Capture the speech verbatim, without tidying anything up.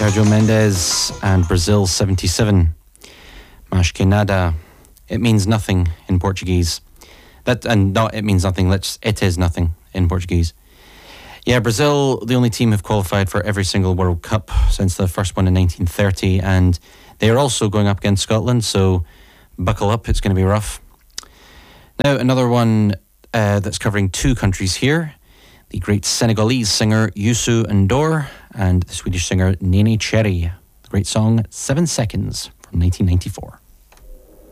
Sergio Mendes and Brazil seventy-seven. Mas que nada. It means nothing in Portuguese. That and not it means nothing. Let's it is nothing in Portuguese. Yeah, Brazil, the only team who've qualified for every single World Cup since the first one in nineteen thirty, and they are also going up against Scotland. So buckle up, it's going to be rough. Now another one uh, that's covering two countries here. The great Senegalese singer Youssou N'Dour and the Swedish singer Nene Cherry. The great song Seven Seconds from nineteen ninety-four.